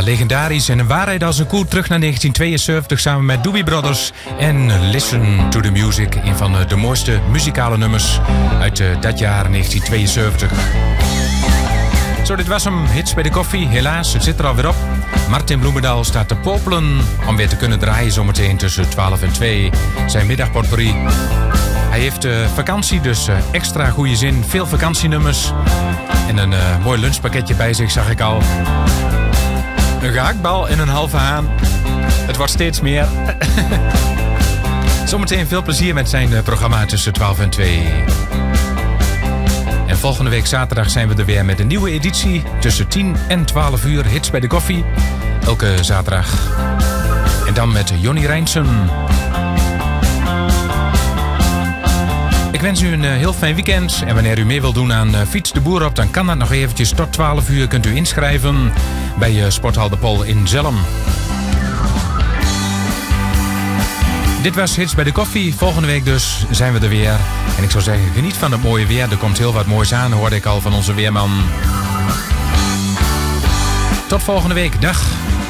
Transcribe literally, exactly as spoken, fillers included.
legendarisch en een waarheid als een koe terug naar negentien tweeënzeventig samen met Doobie Brothers en Listen to the Music, een van de mooiste muzikale nummers uit dat jaar negentien tweeënzeventig. Zo, dit was hem. Hits bij de koffie. Helaas, het zit er alweer op. Martin Bloemendaal staat te popelen om weer te kunnen draaien zometeen tussen twaalf en twee. Zijn middagpotpourri. Hij heeft uh, vakantie, dus uh, extra goede zin. Veel vakantienummers. En een uh, mooi lunchpakketje bij zich, zag ik al. Een gehaktbal en een halve haan. Het wordt steeds meer. Zometeen veel plezier met zijn uh, programma tussen twaalf en twee. En volgende week zaterdag zijn we er weer met een nieuwe editie. Tussen tien en twaalf uur hits bij de koffie. Elke zaterdag. En dan met Johnny Rijnsen. Ik wens u een heel fijn weekend. En wanneer u mee wilt doen aan Fiets de Boer op, dan kan dat nog eventjes. Tot twaalf uur kunt u inschrijven bij Sporthal de Pol in Zelhem. Dit was Hits bij de koffie. Volgende week dus zijn we er weer. En ik zou zeggen, geniet van het mooie weer. Er komt heel wat moois aan, hoorde ik al van onze weerman. Tot volgende week. Dag.